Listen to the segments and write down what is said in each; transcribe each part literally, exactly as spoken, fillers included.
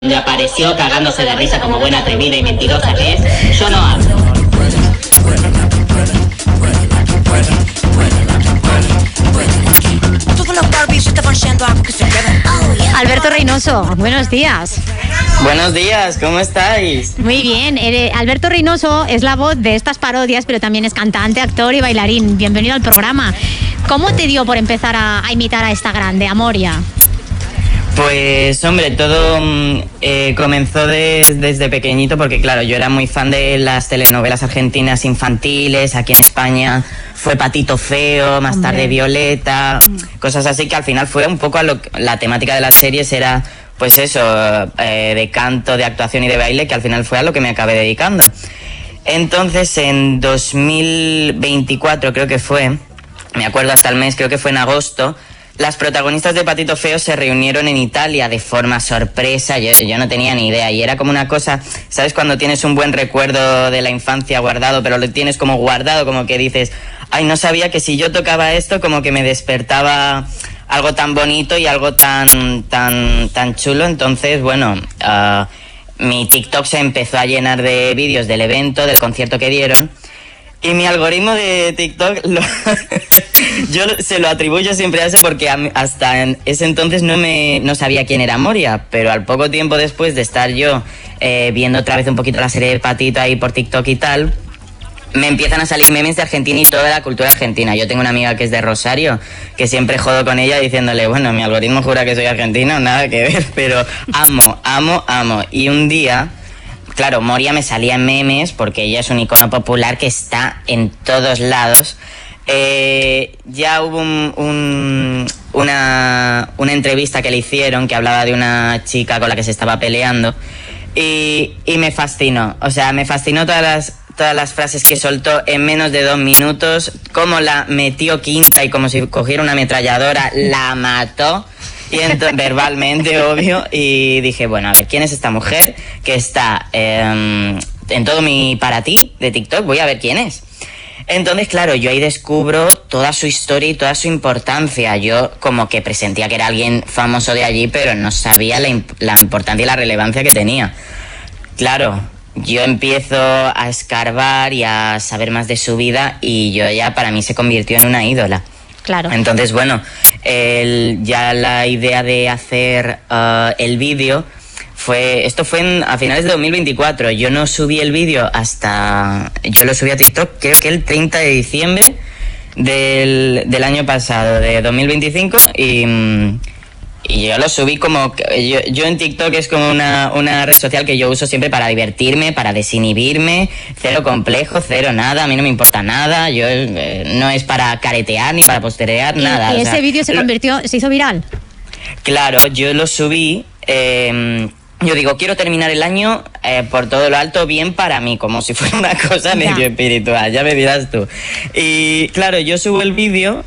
donde apareció cagándose de risa como buena atrevida y mentirosa que es, yo no hablo. Alberto Reynoso, buenos días. Buenos días, ¿cómo estáis? Muy bien, eh, Alberto Reynoso es la voz de estas parodias, pero también es cantante, actor y bailarín. Bienvenido al programa. ¿Cómo te dio por empezar a, a imitar a esta grande, a Moria? Pues hombre, todo eh, comenzó de, desde pequeñito porque claro, yo era muy fan de las telenovelas argentinas infantiles. Aquí en España fue Patito Feo, más hombre. tarde Violeta, cosas así que al final fue un poco a lo, la temática de las series era pues eso, eh, de canto, de actuación y de baile, que al final fue a lo que me acabé dedicando. Entonces en dos mil veinticuatro creo que fue, me acuerdo hasta el mes, creo que fue en agosto, las protagonistas de Patito Feo se reunieron en Italia de forma sorpresa. Yo, yo no tenía ni idea y era como una cosa, ¿sabes? Cuando tienes un buen recuerdo de la infancia guardado, pero lo tienes como guardado, como que dices, ay, no sabía que si yo tocaba esto como que me despertaba algo tan bonito y algo tan tan tan chulo. Entonces, bueno, uh, mi TikTok se empezó a llenar de vídeos del evento, del concierto que dieron. Y mi algoritmo de TikTok, lo yo se lo atribuyo siempre a eso porque hasta en ese entonces no me no sabía quién era Moria, pero al poco tiempo después de estar yo eh, viendo otra vez un poquito la serie de Patito ahí por TikTok y tal, me empiezan a salir memes de Argentina y toda la cultura argentina. Yo tengo una amiga que es de Rosario, que siempre jodo con ella diciéndole, bueno, mi algoritmo jura que soy argentino, nada que ver, pero amo, amo, amo. Y un día... Claro, Moria me salía en memes porque ella es un icono popular que está en todos lados. Eh, ya hubo un, un, una, una entrevista que le hicieron que hablaba de una chica con la que se estaba peleando y, y me fascinó. O sea, me fascinó todas las, todas las frases que soltó en menos de dos minutos, cómo la metió quinta y como si cogiera una ametralladora, la mató. Y entonces, verbalmente, obvio, y dije, bueno, a ver, ¿quién es esta mujer que está eh, en todo mi para ti de TikTok? Voy a ver quién es. Entonces, claro, yo ahí descubro toda su historia y toda su importancia. Yo como que presentía que era alguien famoso de allí, pero no sabía la, imp- la importancia y la relevancia que tenía. Claro, yo empiezo a escarbar y a saber más de su vida y yo ya, para mí, se convirtió en una ídola. Claro. Entonces, bueno, el, ya la idea de hacer uh, el vídeo fue, esto fue en, a finales de dos mil veinticuatro. Yo no subí el vídeo hasta, yo lo subí a TikTok creo que el treinta de diciembre del, del año pasado, de dos mil veinticinco, y... Y yo lo subí como... Yo, yo en TikTok es como una, una red social que yo uso siempre para divertirme, para desinhibirme, cero complejo, cero nada, a mí no me importa nada, yo eh, no es para caretear ni para posterear, ¿Y, nada. ¿Y o ese sea, vídeo se convirtió, se hizo viral? Claro, yo lo subí... Eh, yo digo, quiero terminar el año eh, por todo lo alto bien para mí, como si fuera una cosa medio ya. espiritual, ya me dirás tú. Y claro, yo subo el vídeo...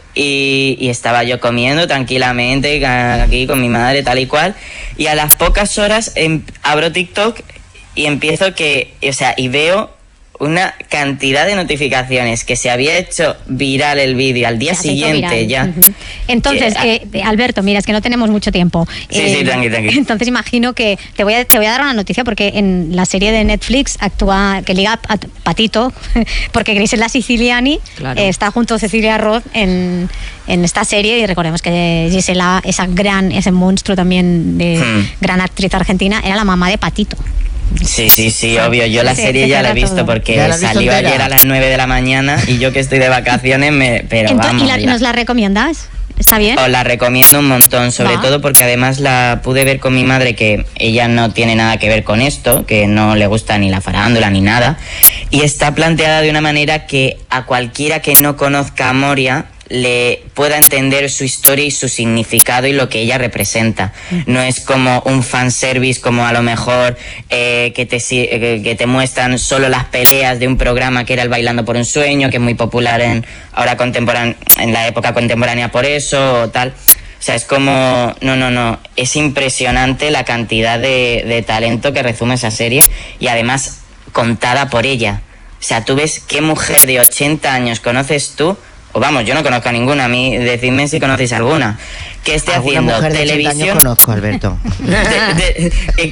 Y, y estaba yo comiendo tranquilamente aquí con mi madre tal y cual y a las pocas horas em, abro TikTok y empiezo que, o sea, y veo una cantidad de notificaciones que se había hecho viral el vídeo al día siguiente ya. Uh-huh. Entonces, que, eh, Alberto, mira, es que no tenemos mucho tiempo. Sí, eh, sí, tranqui, tranqui. Entonces imagino que te voy, a, te voy a dar una noticia porque en la serie de Netflix actúa, que liga a Patito, porque Grisela Siciliani claro. eh, está junto a Cecilia Roth en, en esta serie y recordemos que Gisela, esa gran, ese monstruo también de hmm. gran actriz argentina, era la mamá de Patito. Sí, sí, sí, obvio. Yo la sí, serie ya la he visto todo. Porque salió visto ayer a las nueve de la mañana y yo que estoy de vacaciones me... Pero Entonces, vamos, ¿y la, nos la recomiendas? ¿Está bien? Os la recomiendo un montón, sobre Va. todo porque además la pude ver con mi madre, que ella no tiene nada que ver con esto, que no le gusta ni la farándula ni nada, y está planteada de una manera que a cualquiera que no conozca a Moria le pueda entender su historia y su significado y lo que ella representa. No es como un fanservice como a lo mejor eh, que, te, que te muestran solo las peleas de un programa que era el Bailando por un Sueño, que es muy popular en ahora contemporánea, en la época contemporánea por eso o tal. O sea, es como... No, no, no. Es impresionante la cantidad de, de talento que resume esa serie y además contada por ella. O sea, tú ves qué mujer de ochenta años conoces tú. O vamos, yo no conozco a ninguna, a mí decidme si conocéis alguna, que esté haciendo mujer de televisión. Años conozco, Alberto. de, de,